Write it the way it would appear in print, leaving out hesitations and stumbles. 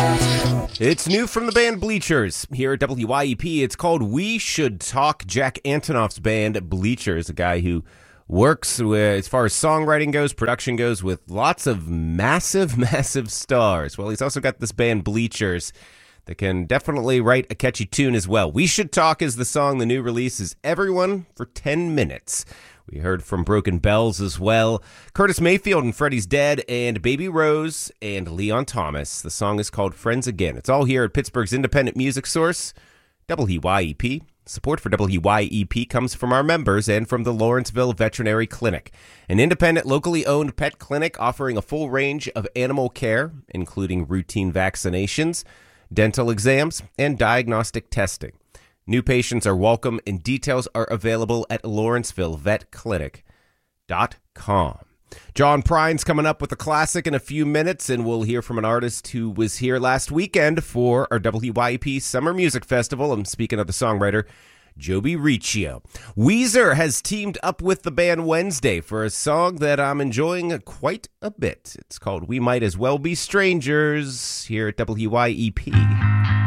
It's new from the band Bleachers here at WYEP. It's called We Should Talk. Jack Antonoff's band Bleachers, a guy who works with, as far as songwriting goes, production goes, with lots of massive stars. Well, he's also got this band Bleachers that can definitely write a catchy tune as well. We Should Talk is the song. The new release is Everyone for 10 Minutes. We heard from Broken Bells as well. Curtis Mayfield and Freddie's Dead, and Baby Rose and Leon Thomas. The song is called Friends Again. It's all here at Pittsburgh's independent music source, WYEP. Support for WYEP comes from our members and from the Lawrenceville Veterinary Clinic, an independent, locally owned pet clinic offering a full range of animal care, including routine vaccinations, dental exams, and diagnostic testing. New patients are welcome, and details are available at LawrencevilleVetClinic.com. John Prine's coming up with a classic in a few minutes, and we'll hear from an artist who was here last weekend for our WYEP Summer Music Festival. I'm speaking of the songwriter Joby Riccio. Weezer has teamed up with the band Wednesday for a song that I'm enjoying quite a bit. It's called We Might As Well Be Strangers here at WYEP.